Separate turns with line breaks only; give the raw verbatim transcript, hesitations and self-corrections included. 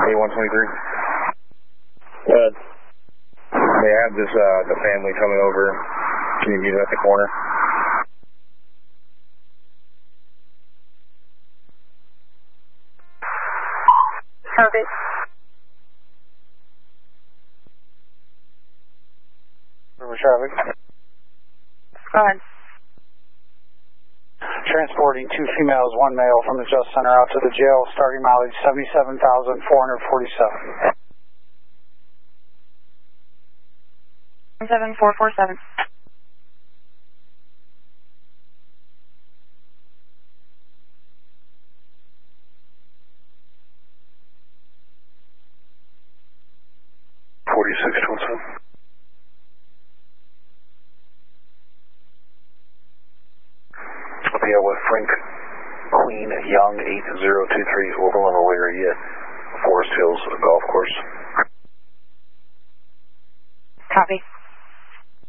A one twenty-three.
Good.
They have this, uh, the family coming over. Can you meet them at the corner?
Copy.
River traffic.
Go ahead.
Transporting two females, one male from the Just Center out to the jail, starting mileage seventy-seven thousand four hundred forty-seven.
seven four four seven.
forty-six twenty-seven.
Yeah, with Frank Queen Young eight zero two three, Overland Elyria, Forest Hills Golf Course.
Copy.